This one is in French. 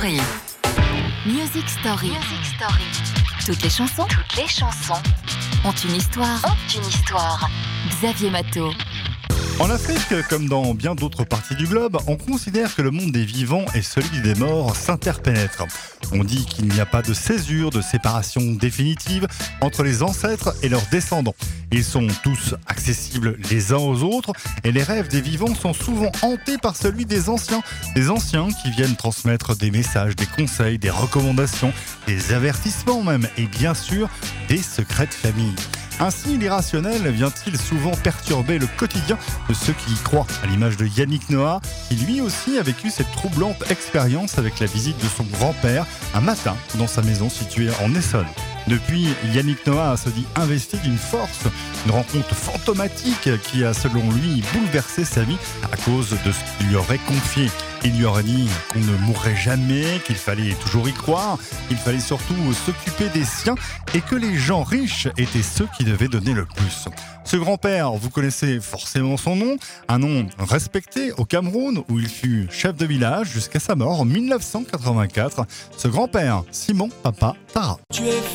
Story. Music Story. Toutes les chansons ont une histoire. Xavier Matteau. En Afrique, comme dans bien d'autres parties du globe, on considère que le monde des vivants et celui des morts s'interpénètrent. On dit qu'il n'y a pas de césure, de séparation définitive entre les ancêtres et leurs descendants. Ils sont tous accessibles les uns aux autres et les rêves des vivants sont souvent hantés par celui des anciens. Des anciens qui viennent transmettre des messages, des conseils, des recommandations, des avertissements même et bien sûr des secrets de famille. Ainsi, l'irrationnel vient-il souvent perturber le quotidien de ceux qui y croient, à l'image de Yannick Noah, qui lui aussi a vécu cette troublante expérience avec la visite de son grand-père un matin dans sa maison située en Essonne. Depuis, Yannick Noah se dit investi d'une force, une rencontre fantomatique qui a selon lui bouleversé sa vie à cause de ce qu'il lui aurait confié. Il lui aurait dit qu'on ne mourrait jamais, qu'il fallait toujours y croire, qu'il fallait surtout s'occuper des siens et que les gens riches étaient ceux qui devaient donner le plus. Ce grand-père, vous connaissez forcément son nom, un nom respecté au Cameroun où il fut chef de village jusqu'à sa mort en 1984. Ce grand-père, Simon Papa Tara.